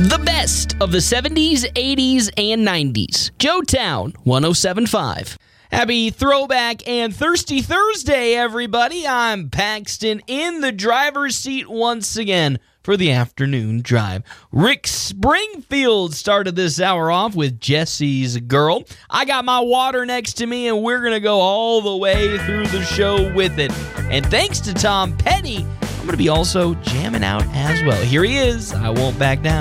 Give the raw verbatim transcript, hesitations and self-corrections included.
The best of the seventies, eighties, and nineties. Joetown one oh seven point five. Happy Throwback and Thirsty Thursday, everybody. I'm Paxton in the driver's seat once again for the afternoon drive. Rick Springfield started this hour off with Jesse's Girl. I got my water next to me, and we're going to go all the way through the show with it. And thanks to Tom Petty, I'm going to be also jamming out as well. Here he is. I Won't Back Down.